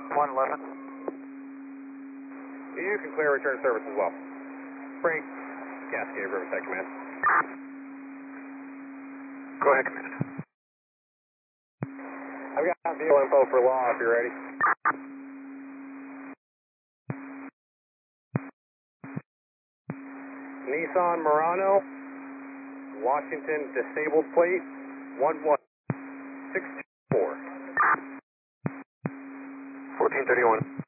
111. You can clear return service as well. Frank, Cascade Riverside Command. Go ahead, Command. I've got vehicle info for law if you're ready. Nissan Murano, Washington disabled plate, 11624. 1431.